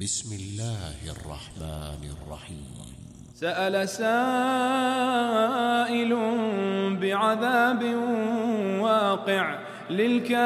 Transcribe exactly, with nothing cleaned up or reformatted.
بسم الله الرحمن الرحيم. سأل سائل بعذاب واقع للكافرين